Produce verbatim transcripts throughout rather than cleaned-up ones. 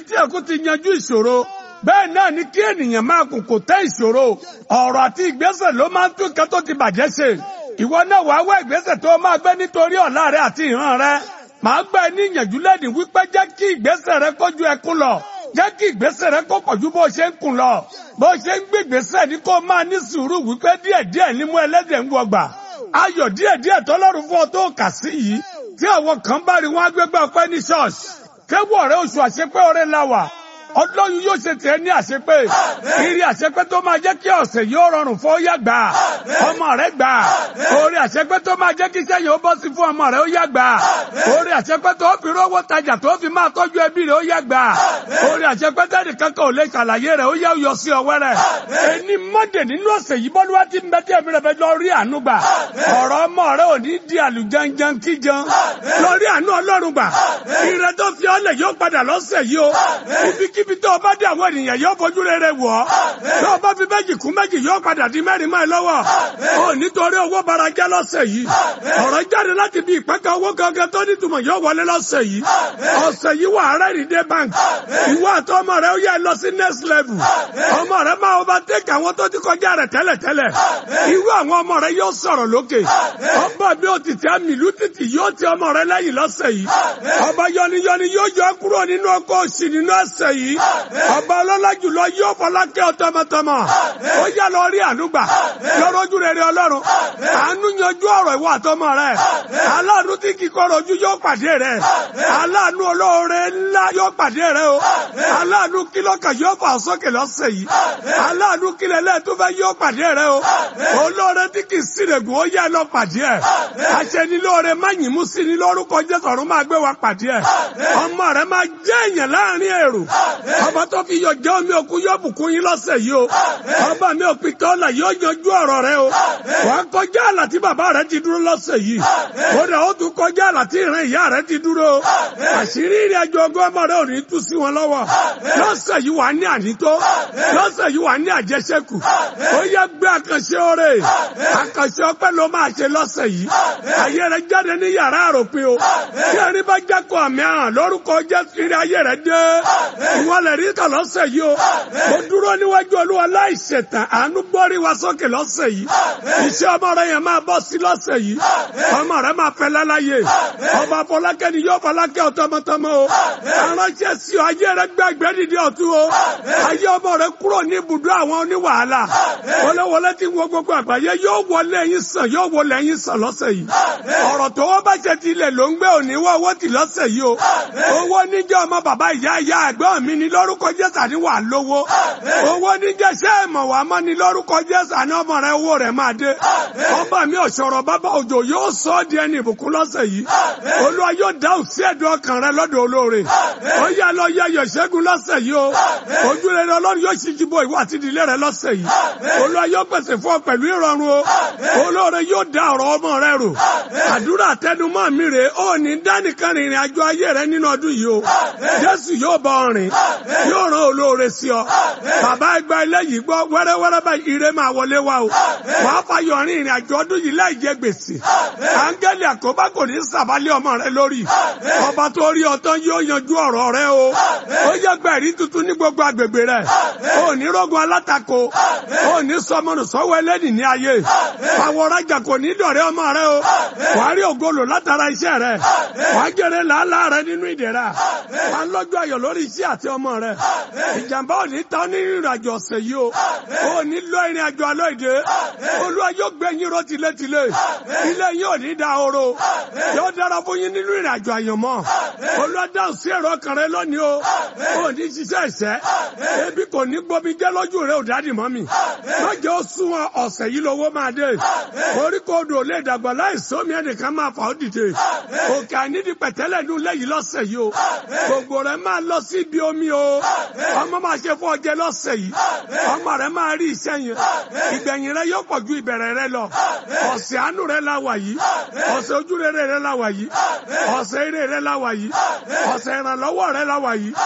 tí ẹkún ti yanjú ìṣòro bẹ́ẹ̀ náà ni kí ènìyàn máa kùn kò tẹ́ ìṣòro ọ̀rọ̀ àti ìgbésẹ̀ ló máa ń tún nǹkan tó ti bàjẹ́ ṣe ìwọ náà wàá wá ìgbésẹ̀ tó máa gbé nítorí ọ̀la rẹ àti ìran rẹ màá gbà ẹ́ ní ìyànjú lẹ́nìí wípé jẹ́ kí ìgbésẹ̀ rẹ kọjú ẹkún lọ jẹ́ kí ìgbésẹ̀ rẹ kó pọ̀jù bó ṣe ń kùn lọ bó ṣe ń gbé ìgbésẹ̀ ní kó máa ní sùúrù wípé díẹ̀díẹ̀ ní mú ẹlẹ́dẹ̀ ń wọgbà ayọ̀ díẹ̀díẹ̀ tọ́lọ́run fún ọ tó kà sí yìí tí àwọn kan bá rí wọn agbégbá ọpẹ́ ní ṣọ́ọ̀ṣì kéwọ́ rẹ oṣù àṣepé ọrẹ la wà ọlọ́run yóò ṣe tẹ̀ ní àṣepé ìrì àṣepé tó máa jẹ́ kí ọ̀sẹ̀ yóò rọrùn fún ó yá gbà ọmọ rẹ gbà orí àṣepé tó máa jẹ́ kí iṣẹ́ yóò bọ́ sí fún ọmọ rẹ ó yá gbà orí àṣepé tó fi rówó tajà tó fi máa tọ́jú ẹbí rẹ ó yá gbà orí àṣepé tẹ́lẹ̀ kankan ò lè ṣàlàyé rẹ ó yá yọ sí ọwẹ́ rẹ ẹni mọ́dẹ̀ nínú ọ̀sẹ̀ yìí bọ́lúwá ti ń bẹ tí ẹbí rẹ fẹ́ lọ rí àánú gbà ọ̀rọ̀ ọmọ rẹ ò ní di àlùjanjan kíjan lọ rí àánú ọlọ́run gbà ìrẹ tó fi ọlẹ̀ yóò padà lọ́sẹ̀ yìí o ibikíbi tó o bá dé àwọn ènìyàn yóò fojú rere wọ̀ ọ́ tó o bá fi méjì kún méjì yóò padà di mẹ́rin máa lọ́wọ́ o nítorí owó bara jẹ́ lọ́sẹ̀ yìí ọ̀rọ̀ jáde láti bí ìpẹ́kẹ́ owó gangan tó nítumọ̀ yóò wọlé lọ́sẹ̀ yìí ọ̀sẹ̀ yìí wà á rẹ́rìn dé bank ìwọ àti ọmọ rẹ ó yẹ lọ sí next level ọmọ rẹ máa overtake àwọn tó ti kọjá rẹ tẹ́lẹ̀tẹ́lẹ̀ irú àwọn ọmọ rẹ yóò sọ̀rọ̀ lókè ọba bí ó ti tẹ́ mìlú títì yóò ti ọmọ rẹ lẹ́yìn lọ́sẹ̀ yìí ọba yọniyọni yóò yọ kúrò nínú ọkọ̀ òsì nínú ẹsẹ̀ yìí ọba ọlọ́lá jùlọ yóò fọlákẹ́ ọ tọmọtọmọ ó yá lọ rí ànúgbà lọ́rọ̀ ojú rere ọlọ́run àánú yanjú ọ̀rọ̀ ìwọ àtọmọ rẹ aláàánú tí kíkọ́rọ̀ ojú yóò pàdé rẹ aláàánú olóore ńlá yóò pàdé rẹ o aláàánú kílọ̀kà yóò fà sókè lọ́sẹ̀ yìí aláàánú kílẹ̀ lẹ́ẹ̀túfẹ́ yóò pàdé rẹ o olóore tí kì í sírègùn ó yá lọ pàdé ẹ aṣẹ́nilóore má yìnbó sí ni lórúkọ Jésù ọ̀run máa gbé wa pàdé ẹ ọmọ rẹ máa jẹ́ èèyàn láàrin èrò ọba tó fi yọ jẹ́ omi òkú yóò bùkún yín lọ́sẹ̀ yìí o ọba mi ò fi tọ́lá yóò yanjú ọ̀rọ̀ rẹ o wà á kọjá àlà tí bàbá rẹ ti dúró lọ́sẹ̀ yìí kódà ó tún kọjá àlà tí ìran ìyá rẹ ti dúró àṣírí ìrìn àjò ọgọ́ ọmọ rẹ ò ní tú sí wọn lọ́wọ́ lọ́sẹ̀ yìí wà á ní ànító lọ́sẹ̀ yìí wà á ní àjẹsẹ́kù ó yẹ gbé àkànṣe oore àkànṣe ọpẹ́ ló máa ṣe lọ́sẹ̀ yìí ayé rẹ jáde ní yàrá àròpin o tí ẹni bá jákọ̀ àmì àràn lórúkọ Jésù ìrìn ayé rẹ dé ìwọ̀n lè rí kàn lọ́sẹ̀ yìí o mo dúró níwájú Olúwa láìṣẹ̀tàn àánú gbórí wa sókè lọ́sẹ̀ yìí iṣẹ́ ọmọ rẹ yẹn máa bọ́ sí lọ́sẹ̀ yìí ọmọ rẹ máa fẹ́ láláyè ọba Fọlákẹ́ ni yóò Fọlákẹ́ ọ̀tọ́mọtọ́mọ o aránṣẹ́ sí ọ ayé rẹ gbẹ́gbẹ́ dìde ọ̀tún o ayé ọmọ rẹ kúrò ní ibùdó àwọn oníwàhálà wọléwọlé tí wọ gbogbo àgbáyé yóò wọlé ẹyin sàn yóò wọlé ẹyin sàn lọ́sẹ̀ yìí ọ̀rọ̀ tó wọ́n bá ṣe ti ilẹ̀ ló ń gbé òní wọ́ owó tì lọ́sẹ̀ yìí o owó níjẹ́ ọmọ bàbá ìyá ìyá ẹ̀gbọ́n mi ní lórúkọ Jésù àní wà lówó owó níjẹ́ ṣé ẹ̀mọ̀ wà mọ́ ní lórúkọ Jésù àní ọmọ rẹ owó rẹ̀ máa dé ọba mi ọ̀ṣọ̀rọ̀ bàbá òjò yóò sọ ọ́ di ẹni ìbùkún lọ́sẹ̀ yìí Olúwa yóò dáhùn sí ẹ̀dùn ọkàn rẹ lọ́dọ̀ olóore ó yá lọ yẹ yọ ṣẹ́gun lọ́sẹ̀ yìí o ojú rere Ọlọ́run yóò ṣíjú bo ìwọ àti ìdílé rẹ lọ́sẹ̀ yìí Olúwa yóò pèsè fún ọ pẹ̀lú ìrọ̀rùn o olóore yóò dá ọ̀rọ̀ ọmọ rẹ rò àdúrà àtẹnumọ́ mi rè ó ní dánìkan rìnrìn àjò ayé rẹ nínú ọdún yìí o Jésù yóò bá ọ rìn yóò rán olóore sí ọ bàbá ẹgbẹ́ eléyìí gbọ́ wẹ́rẹ́wẹ́rẹ́ báyìí ire máa wọlé wá o wàá fayọ̀ rìn ìrìn àjò ọdún yìí láì jẹ gbèsè áńgẹ́lì àkóbá kò ní sàbálẹ̀ ọmọ rẹ lórí ọba tó rí ọtán yóò yanjú ọ̀rọ̀ rẹ o ó yẹ gbẹ̀rí tuntun ní gbogbo agbègbè rẹ ó ní rógun alátakò ó ní sọmọnù sọ́wọ́ ẹlẹ́nì ní ayé àwọn ọ̀rajà kò ní dọ̀rẹ́ ọmọ rẹ o wàá rí ògolo látara iṣẹ́ rẹ wàá jèrè làálàá rẹ nínú ìdẹ̀ra wàá lọ́jọ́ ayọ̀ lórí iṣẹ́ àti ọmọ rẹ ìjàmbá ò ní tán ní ìrìn àjò ọ̀sẹ̀ yìí o ó ní lọ ìrìn àjò àlọ́ ìdè Olúwa yóò gbé yín ró tilétilé ilé yín ò ní da oró yóò dára fún yín nínú ìrìn àjò àyànmọ́ Olúwa dáhùn sí èrò ọkàn rẹ lónìí o ó ní ṣiṣẹ́ ìṣẹ́ ebi kò ní gbomi jẹ́ lójú rẹ ò dádì mọ́ mi lọ́jọ́ ó sún ọ̀sẹ̀ yìí lówó máa dé oríkò odò lè dàgbà láìsómi ẹnìkan máa fà ó dìde òkè àìnídìí pẹ̀tẹ́lẹ̀ nù lẹ́yìn lọ́sẹ̀ yìí o gbogbo rẹ máa lọ sí ibi omi o ọmọ máa ṣe fún ọjẹ lọ́sẹ̀ yìí ọmọ rẹ máa rí iṣẹ́ yẹn ìgbẹ̀yìn rẹ yóò pọ̀ ju ìbẹ̀rẹ̀ rẹ lọ ọ̀sẹ̀ àánú rẹ la wà yìí ọ̀sẹ̀ ojú rere rẹ la wà yìí ọ̀sẹ̀ ire rẹ la wà yìí ọ̀sẹ̀ ìrànlọ́wọ́ rẹ la wà yìí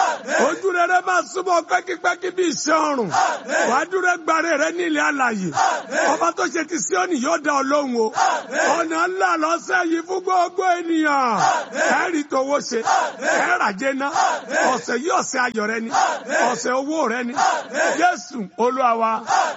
Ojú rere máa súnmọ́ pẹ́kípẹ́kí bí iṣẹ́ ọrùn. Wà á dúró gbàre rẹ ní ilé alàyè. Ọba tó ṣe ti Síónì yóò dá ọ lóhùn o. Ọ̀nà ńlá lọ́sẹ̀ yìí fún gbogbo ènìyàn. Ẹ rí towó ṣe. Ẹ ràjẹ́ ná. Ọ̀sẹ̀ yìí ọ̀sẹ̀ ayọ̀ rẹ ni. Ọ̀sẹ̀ owó rẹ ni. Jésù Olúwa wa.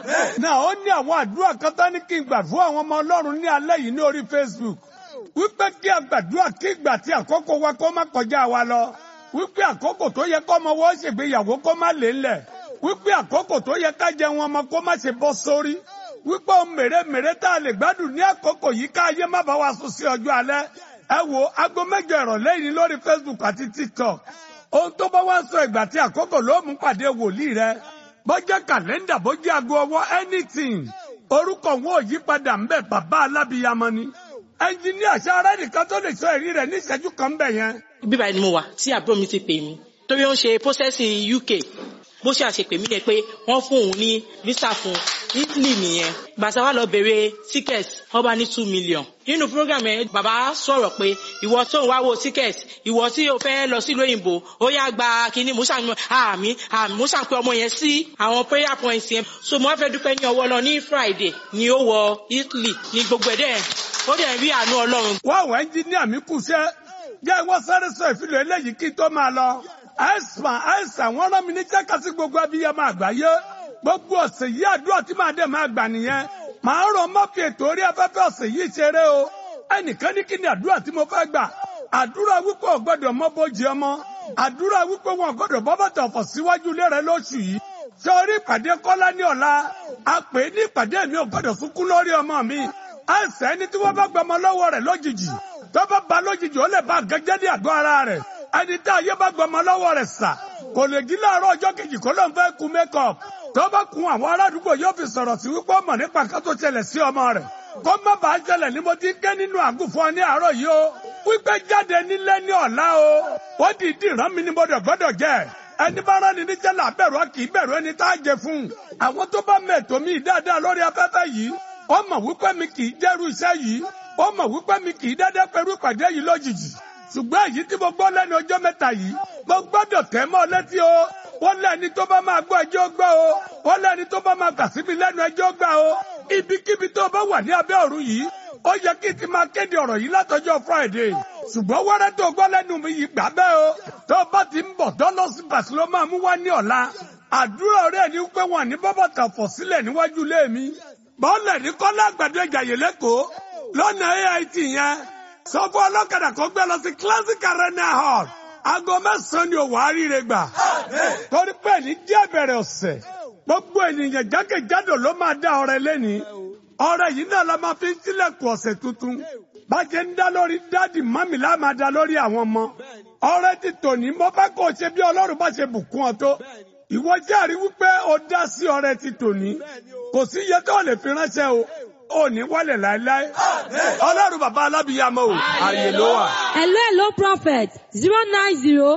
Náà ó ní àwọn àdúrà kan tán ní kí n gbà fún àwọn ọmọ Ọlọ́run ní alẹ́ yìí ní orí Facebook. Wípé kí a gbàdúrà kí ìgbà tí àkókò wa kó má kọjá wa lọ. Wípé àkókò tó yẹ kọ́ ọmọ wọ́n ṣègbéyàwó kó má lè ńlẹ̀. Wípé àkókò tó yẹ ká jẹun ọmọ kó má ṣe bọ́ sórí. Wípé ohun mèremère tá a lè gbádùn ní àkókò yìí ká ayé má bá wa sùn sí ọjọ́ alẹ́. Ẹ wo aago mẹ́jọ ìrọ̀lẹ́ yìí lórí Facebook àti TikTok. Ohun tó bá wá sọ ìgbà tí àkókò ló mú pàdé wòlíì rẹ. Bó jẹ́ kàlẹ́ndà bó jẹ́ aago ọwọ́ anything. Orúkọ wọn ò yí padà ń bẹ̀ bàbá alábìyamọ ni. Ẹnjiníà ṣáárá nìkan tó lè sọ èrí rẹ̀ ní ìṣẹ́jú kan bẹ̀ yẹn. Bíbá ni mo wà tí àbúrò mi ti pè mí torí ó ń ṣe processing U K. Bó ṣe àṣepè mí yẹn pé wọ́n fún òun ní visa fún Italy nìyẹn. Bàtà wà lọ bèrè ticket wọ́n bá ní two million. Nínú program yẹn bàbá sọ̀rọ̀ pé ìwọ tó ń wá wo ticket ìwọ tí o fẹ́ lọ sílùú òyìnbó ó yá gba kíní musa àmì àmì musa pé ọmọ yẹn sí àwọn prayer points yẹn. So mo fẹ́ dúpẹ́ ní ọwọ́ lọ ní Friday ni ó wọ Italy ní gbogbo ẹ̀dẹ́ ó dẹ̀ rí àánú Ọlọ́run. Wọ́n àwọn ẹnjiníà mi kù ṣẹ́ jẹ́ wọ́n sáré sọ ìfilọ̀ eléyìí kí tó máa lọ. Àìsàn àìsàn wọ́n rán mi ní jẹ́ka sí gbogbo abiyamọ àgbáyé. Gbogbo ọ̀sẹ̀ yìí àdúrà tí màá dẹ̀ máa gbà nìyẹn. Màá rọ̀ mọ́ fi ètò orí afẹ́fẹ́ ọ̀sẹ̀ yìí ṣeré o. Ẹnìkan ní kí ni àdúrà tí mo fẹ́ gbà. Àdúrà wípé ò gbọ́dọ̀ mọ́ bójì ọmọ. Àdúrà wípé wọn gbọ́dọ̀ bọ́ bàtà ọ̀fọ̀ síwájú ilé rẹ lóṣù yìí. Ṣé orí ìpàdé Kọ́lá ní ọ̀la? A pè é ní ìpàdé mi ò gbọ́dọ̀ sunkún lórí ọmọ mi. Àìsàn ẹni tí wọ́n bá gbọmọ lọ́wọ́ rẹ̀ lójijì. Tó bá ba lójijì ó lè bá gẹ́gẹ́ ní àgọ́ ara rẹ̀. Ẹni tí ayé bá gbọmọ lọ́wọ́ rẹ̀ sà. Kò lè jí láàárọ̀ ọjọ́ kejì kó ló ń fẹ́ kun make-up. Tó bá kun àwọn aládùúgbò yóò fi sọ̀rọ̀ sí wípé ọmọ nípa kan tó ṣẹlẹ̀ sí ọmọ rẹ̀. Kó má bàa ṣẹlẹ̀ ní mo ti ké nínú àgùnfọ́n ní àárọ̀ yìí o. Wípé jáde nílé ní ọ̀la o. Ó dìídì rán mi ní mo dẹ̀ gbọ́dọ̀ jẹ́. Ẹni bá rán ni ní jẹ́lá bẹ̀rù kì í bẹ̀rù ẹni tá a jẹ fún. Àwọn tó bá mẹ̀tọ́ mi dáadáa lórí afẹ́fẹ́ yìí. Ó mọ̀ wípé mi kì í jẹ́rú iṣẹ́ yìí. Ó mọ̀ wípé mi kì í dédé pẹ̀lú ìpàdé yìí lójijì. Ṣùgbọ́n èyí tí mo gbọ́ lẹ́nu ọjọ́ mẹ́ta yìí, mo gbọ́dọ̀ tẹ̀ mọ́ létí o. Wọ́n lẹ́ni tó bá máa gbọ́ ẹjọ́ gbọ́ o. Wọ́n lẹ́ni tó bá máa kà sí mi lẹ́nu ẹjọ́ gbà o. Ibikíbi tó bá wà ní abẹ́ ọ̀run yìí, ó yẹ kí n ti máa kéde ọ̀rọ̀ yìí látọjọ́ Friday. Ṣùgbọ́n wẹ́rẹ́ tó gbọ́ lẹ́nu mi yìí gbà bẹ́ẹ̀ o. Tó bá ti ń bọ̀ dọ́lọ́sì bàtí ló máa mú wá ní ọ̀la. Àdúrà rẹ̀ ni pé wọ́n ní bọ́bọ̀tà fọ̀ sílẹ̀ níwájú ilé mi. Bọ́ọ̀lẹ̀ ní Kọ́lá Àgbàdo Ìjàyè lẹ́kọ̀ọ́ lọ́nà A I T yẹn. Sọ fún ọlọ́kadà kó gbé lọ sí Classic Arena Hall. Aago mẹ́sàn-án ni òwò àríire gbà. Torí pé ní díẹ̀ bẹ̀rẹ̀ ọ̀sẹ̀. Gbogbo ènìyàn jákèjádò ló máa dá ọrẹ lẹ́ni. Ọrẹ yìí náà la máa fi ń sílẹ̀kùn ọ̀sẹ̀ tuntun. Bá ṣe ń dá lórí dádì mọ́mì lá máa dá lórí àwọn ọmọ. Ọrẹ ti tòní mo fẹ́ kó o ṣe bí Ọlọ́run bá ṣe bùkún ọ tó. Ìwọ jẹ́rìí wípé o dá sí ọrẹ ti tòní. Kò sí iye tó lè fi ránṣẹ́ o. Ó ní wálẹ̀ láéláé. Ọlọ́run bàbá alábìyamọ o. Àyè ló wà. Hello, hello, prophet. Zero nine zero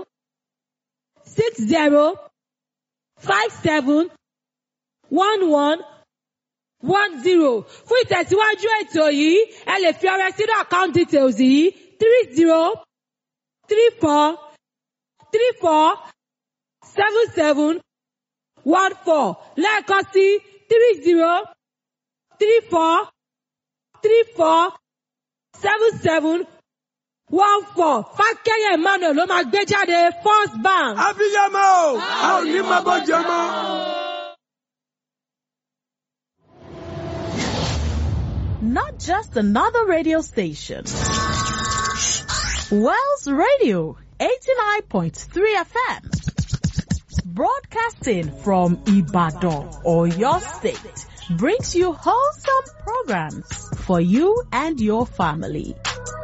six zero five seven one one one zero. Fún ìtẹ̀síwájú ètò yìí, ẹ lè fi ọrẹ sínú account details yìí three zero three four three four seven seven one four. Lẹ́ẹ̀kan sí three zero three four three four seven seven one four. Fákẹ́yẹ̀ Emmanuel ló máa gbé jáde First Bank. Abiyamọ o, a ò ní máa bọ́ jẹ mọ́. Not just another radio station. Wells Radio, eighty-nine point three F M. Broadcasting from Ibadan or your state brings you wholesome programs for you and your family.